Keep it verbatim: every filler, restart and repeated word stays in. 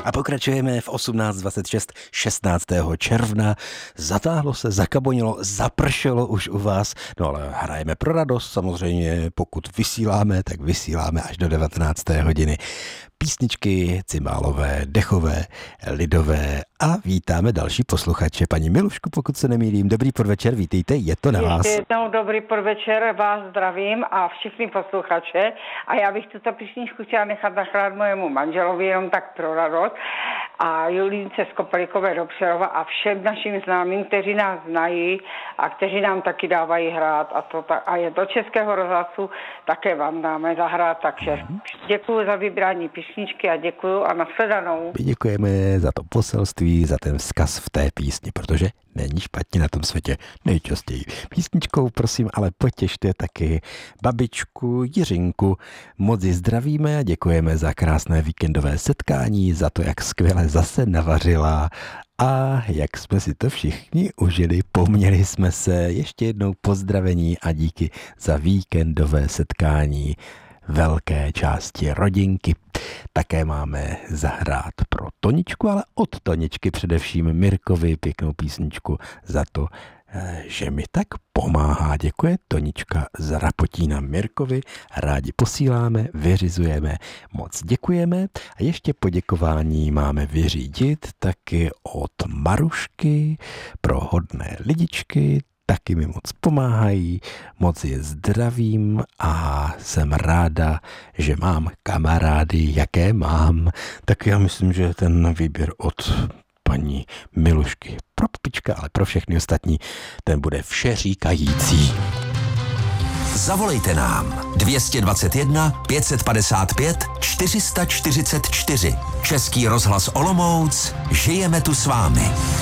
A pokračujeme v osmnáct dvacet šest šestnáctého června. Zatáhlo se, zakabonilo, zapršelo už u vás. No ale hrajeme pro radost, samozřejmě pokud vysíláme, tak vysíláme až do devatenácté hodiny. Písničky cymbálové, dechové, lidové a vítáme další posluchače. Paní Milušku, pokud se nemýlím, dobrý podvečer, vítejte, je to na vás. Ještě jednou dobrý podvečer, vás zdravím a všechny posluchače. A já bych tuto písničku chtěla nechat nahrát mojemu manželovi jenom tak pro radost a Julínce z Kopelikové do Přerova a všem našim známým, kteří nás znají a kteří nám taky dávají hrát a, to ta, a je do Českého rozhlasu, také vám dáme zahrát, takže děkuji za vybrání písničky a děkuji a nashledanou. My děkujeme za to poselství, za ten vzkaz v té písni, protože není špatně na tom světě nejčastěji. Písničkou prosím, ale potěšte taky babičku Jiřinku. Moc ji zdravíme a děkujeme za krásné víkendové setkání, za to, jak skvěle zase navařila a jak jsme si to všichni užili. Poměli jsme se, ještě jednou pozdravení a díky za víkendové setkání velké části rodinky. Také máme zahrát pro Toničku, ale od Toničky především Mirkovi pěknou písničku za to, že mi tak pomáhá. Děkuje Tonička z Rapotína Mirkovi. Rádi posíláme, vyřizujeme, moc děkujeme. A ještě poděkování máme vyřídit taky od Marušky pro hodné lidičky. Taky mi moc pomáhají, moc je zdravím a jsem ráda, že mám kamarády, jaké mám. Tak já myslím, že ten výběr od paní Milušky pro papička, ale pro všechny ostatní, ten bude všeříkající. Zavolejte nám dvě stě dvacet jedna pět padesát pět čtyři čtyřicet čtyři. Český rozhlas Olomouc, žijeme tu s vámi.